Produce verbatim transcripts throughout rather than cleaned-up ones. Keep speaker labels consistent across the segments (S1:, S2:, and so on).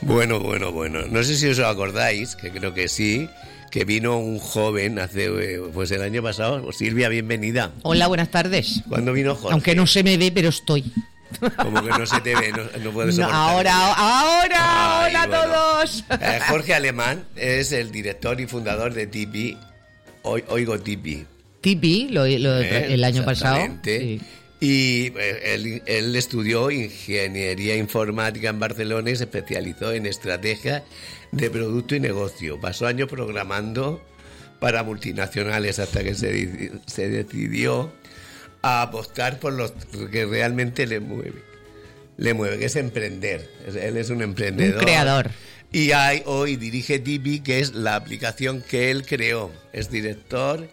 S1: Bueno, bueno, bueno. No sé si os acordáis, que creo que sí, que vino un joven hace, pues el año pasado. Silvia, bienvenida.
S2: Hola, buenas tardes.
S1: ¿Cuándo vino Jorge?
S2: Aunque no se me ve, pero estoy.
S1: Como que no se te ve, no, no puedes
S2: no,
S1: soportar.
S2: Ahora, ahora,
S1: Ay,
S2: hola
S1: bueno.
S2: a todos.
S1: Eh, Jorge Alemán es el director y fundador de Tipi, Oigo Tipi.
S2: Tipi, lo, lo,
S1: ¿Eh?
S2: el año pasado.
S1: Sí.
S2: Sí.
S1: Y eh, él, él estudió ingeniería informática en Barcelona y se especializó en estrategia de producto y negocio. Pasó años programando para multinacionales hasta que se, se decidió a apostar por lo que realmente le mueve. Le mueve, que es emprender. Él es un emprendedor.
S2: Un creador.
S1: Y hay, hoy dirige Tipi, que es la aplicación que él creó. Es director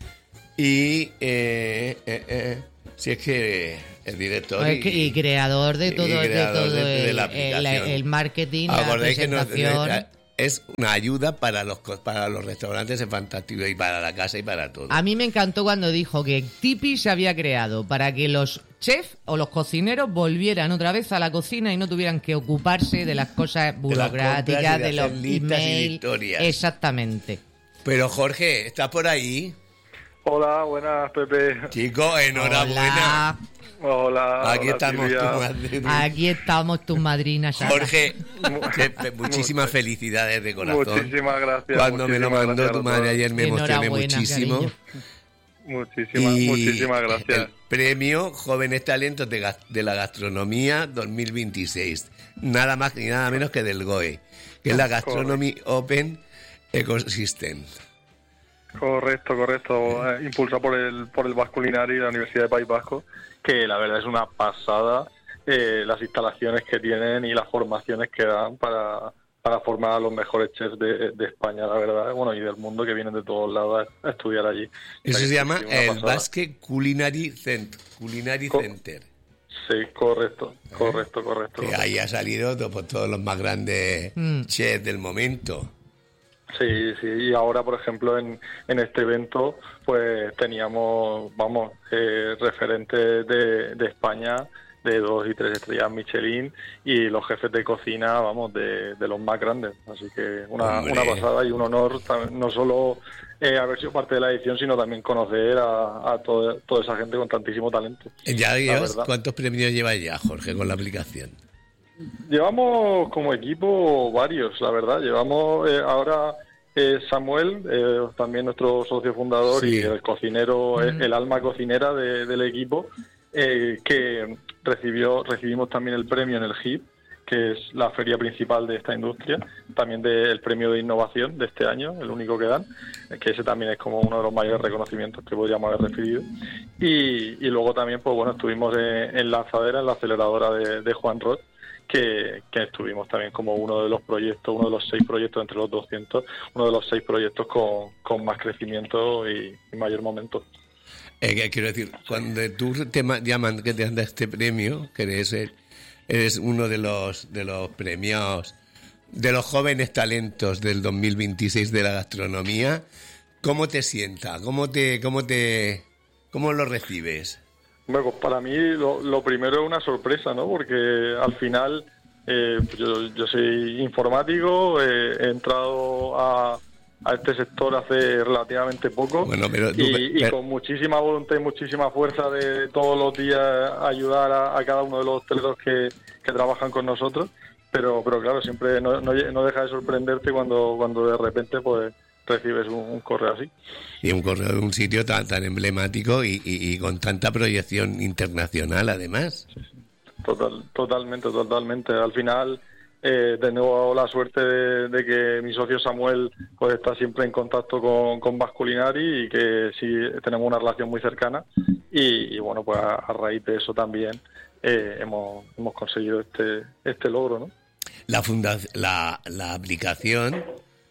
S1: y... Eh, eh, eh, si es que el director y,
S2: y creador de todo,
S1: y creador
S2: de todo
S1: de, de la
S2: el, el, el marketing, la presentación.
S1: Que no, es una ayuda para los para los restaurantes, es fantástico, y para la casa y para todo.
S2: A mí me encantó cuando dijo que Tipi se había creado para que los chefs o los cocineros volvieran otra vez a la cocina y no tuvieran que ocuparse de las cosas burocráticas, de, de, de los emails. Exactamente.
S1: Pero Jorge, ¿estás por ahí?
S3: Hola, buenas, Pepe.
S1: Chico, enhorabuena.
S2: Hola.
S3: Hola.
S1: Aquí
S3: hola,
S1: estamos
S3: Silvia.
S1: tu madrina.
S2: Aquí estamos tus madrinas.
S1: Jorge, que, muchísimas felicidades de corazón.
S3: Muchísimas gracias.
S1: Cuando me lo mandó tu madre ayer me emocioné
S2: Enhorabuena,
S1: muchísimo.
S2: Cariño.
S3: Muchísimas,
S1: y
S3: muchísimas gracias.
S1: El premio Jóvenes Talentos de, de la Gastronomía dos mil veintiséis. Nada más ni nada menos que del G O E, que es la Gastronomy Open Ecosystem.
S3: Correcto, correcto. Eh, impulsado por el por el Basque Culinary y la Universidad de País Vasco, que la verdad es una pasada eh, las instalaciones que tienen y las formaciones que dan para, para formar a los mejores chefs de, de España, la verdad, bueno, y del mundo, que vienen de todos lados a, a estudiar allí.
S1: Eso se llama
S3: sí,
S1: el
S3: pasada.
S1: Basque Culinary Center. Culinary
S3: Co-
S1: Center.
S3: Sí, correcto, correcto, correcto.
S1: Que ahí ha salido todo, pues, todos los más grandes
S2: Mm.
S1: chefs del momento.
S3: Sí, sí, y ahora, por ejemplo, en, en este evento, pues teníamos, vamos, eh, referentes de, de España, de dos y tres estrellas Michelin, y los jefes de cocina, vamos, de, de los más grandes. Así que una,
S1: Hombre.
S3: una pasada y un honor, tam- no solo eh, haber sido parte de la edición, sino también conocer a, a todo- toda esa gente con tantísimo talento.
S1: ¿Ya
S3: La
S1: llevas,
S3: verdad.
S1: cuántos premios llevas ya, Jorge, con la aplicación?
S3: Llevamos como equipo varios, la verdad. Llevamos eh, ahora eh, Samuel, eh, también nuestro socio fundador,
S1: Sí.
S3: y el cocinero,
S2: Mm.
S3: el, el alma cocinera de- del equipo, eh, que recibió recibimos también el premio en el H I P, que es la feria principal de esta industria, también del premio de innovación de este año, el único que dan, que ese también es como uno de los mayores reconocimientos que podríamos haber recibido. Y, y luego también, pues bueno, estuvimos en, en Lanzadera, en la aceleradora de, de Juan Roth, que, que estuvimos también como uno de los proyectos, uno de los seis proyectos entre los doscientos, uno de los seis proyectos con, con más crecimiento y, y mayor momento.
S1: Eh, que quiero decir, cuando tú te ma- llaman que te dan este premio, que eres, el- eres uno de los de los premios de los jóvenes talentos del dos mil veintiséis de la gastronomía, ¿cómo te sienta? ¿Cómo te cómo te cómo lo recibes?
S3: Bueno, pues para mí lo, lo primero es una sorpresa, ¿no? Porque al final eh, pues yo, yo soy informático, eh, he entrado a, a este sector hace relativamente poco,
S1: Bueno, pero tú-
S3: y, y
S1: pero-
S3: con muchísima voluntad y muchísima fuerza de todos los días ayudar a, a cada uno de los hosteleros que, que trabajan con nosotros, pero pero claro, siempre no, no, no deja de sorprenderte cuando, cuando de repente pues recibes un, un correo así.
S1: Y un correo de un sitio tan tan emblemático y, y, y con tanta proyección internacional, además.
S3: Total, totalmente, totalmente. Al final, eh, de nuevo la suerte de, de que mi socio Samuel pues está siempre en contacto con, con Basque Culinary, y que sí tenemos una relación muy cercana, y, y bueno, pues a, a raíz de eso también eh, hemos, hemos conseguido este este logro, ¿no?
S1: La funda la, la aplicación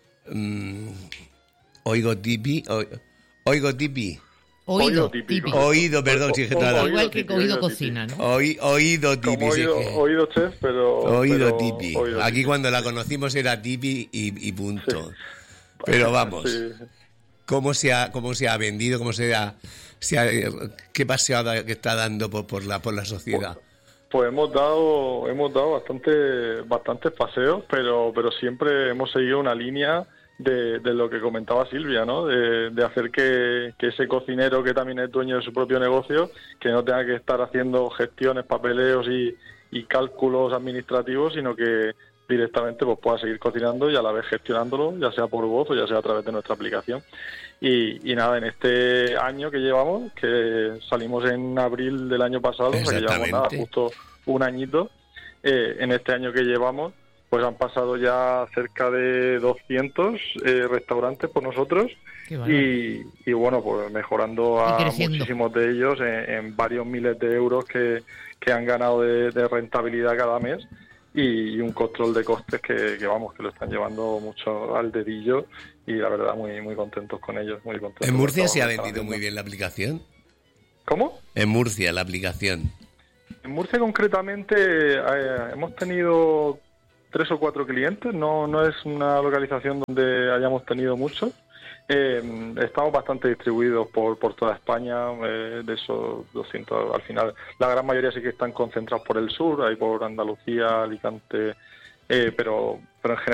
S1: mm, Oigo Tipi, o- Oigo Tipi,
S2: Oído,
S3: Oído típico.
S2: típico.
S1: oído, perdón, si es que
S3: O-
S1: nada.
S3: oído
S2: Igual que
S3: típico,
S2: oído
S3: oído
S2: cocina, ¿no?
S1: Oí- oído Tipi,
S3: Como
S1: sí es
S3: oído,
S1: que-
S3: oído chef, pero...
S1: oído
S3: pero
S1: Tipi.
S3: oído
S1: Aquí
S3: típico.
S1: cuando la conocimos era Tipi y, y punto. Pero vamos,
S3: Sí.
S1: cómo se ha cómo se ha vendido, cómo se ha, se ha qué paseada que está dando por, por la por la sociedad.
S3: Pues hemos dado hemos dado bastante bastantes paseos, pero pero siempre hemos seguido una línea de, de lo que comentaba Silvia, ¿no? De, de hacer que, que ese cocinero que también es dueño de su propio negocio, que no tenga que estar haciendo gestiones, papeleos y, y cálculos administrativos, sino que directamente pues pueda seguir cocinando y a la vez gestionándolo, ya sea por voz o ya sea a través de nuestra aplicación. Y, y nada, en este año que llevamos, que salimos en abril del año pasado, o sea que llevamos nada, justo un añito, eh, en este año que llevamos, pues han pasado ya cerca de doscientos eh, restaurantes por nosotros y, y bueno, pues mejorando a muchísimos de ellos en, en varios miles de euros que, que han ganado de, de rentabilidad cada mes. Y un control de costes que, que vamos que lo están llevando mucho al dedillo y la verdad muy muy contentos con ellos, muy contentos.
S1: ¿En Murcia se ha vendido muy bien la aplicación?
S3: ¿Cómo?
S1: En Murcia la aplicación.
S3: En Murcia concretamente eh, hemos tenido tres o cuatro clientes, no no es una localización donde hayamos tenido muchos. Eh, estamos bastante distribuidos por, por toda España, eh, de esos doscientos, al final la gran mayoría sí que están concentrados por el sur, ahí por Andalucía, Alicante, eh, pero, pero en general